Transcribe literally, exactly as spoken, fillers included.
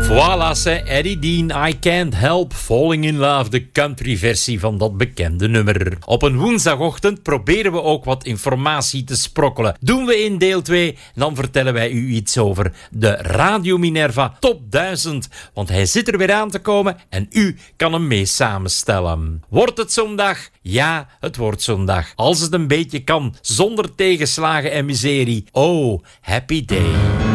Voilà, c'est Eddie Dean, I Can't Help Falling in Love, de country-versie van dat bekende nummer. Op een woensdagochtend proberen we ook wat informatie te sprokkelen. Doen we in deel twee, dan vertellen wij u iets over de Radio Minerva Top duizend. Want hij zit er weer aan te komen en u kan hem mee samenstellen. Wordt het zondag? Ja, het wordt zondag. Als het een beetje kan, zonder tegenslagen en miserie. Oh, happy day.